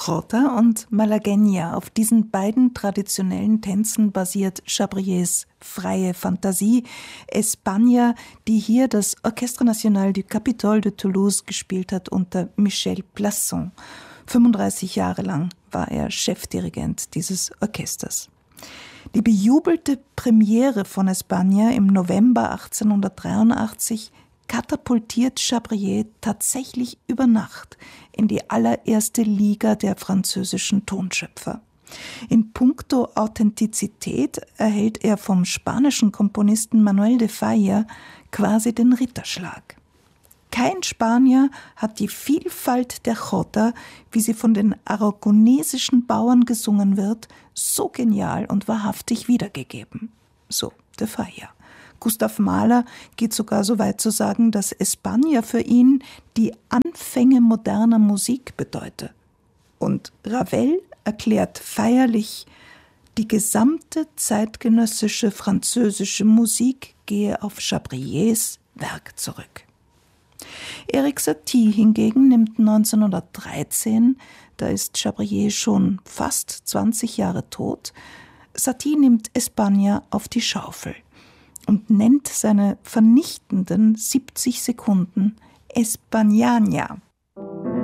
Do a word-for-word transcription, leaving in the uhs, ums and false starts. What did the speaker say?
Jota und Malagueña. Auf diesen beiden traditionellen Tänzen basiert Chabriers freie Fantasie. España, die hier das Orchestre National du Capitole de Toulouse gespielt hat unter Michel Plasson. fünfunddreißig Jahre lang war er Chefdirigent dieses Orchesters. Die bejubelte Premiere von España im November achtzehnhundertdreiundachtzig katapultiert Chabrier tatsächlich über Nacht in die allererste Liga der französischen Tonschöpfer. In puncto Authentizität erhält er vom spanischen Komponisten Manuel de Falla quasi den Ritterschlag. Kein Spanier hat die Vielfalt der Jota, wie sie von den aragonesischen Bauern gesungen wird, so genial und wahrhaftig wiedergegeben. So de Falla. Gustav Mahler geht sogar so weit zu sagen, dass España für ihn die Anfänge moderner Musik bedeute. Und Ravel erklärt feierlich, die gesamte zeitgenössische französische Musik gehe auf Chabriers Werk zurück. Erik Satie hingegen nimmt neunzehnhundertdreizehn, da ist Chabrier schon fast zwanzig Jahre tot, Satie nimmt España auf die Schaufel und nennt seine vernichtenden siebzig Sekunden Españaña.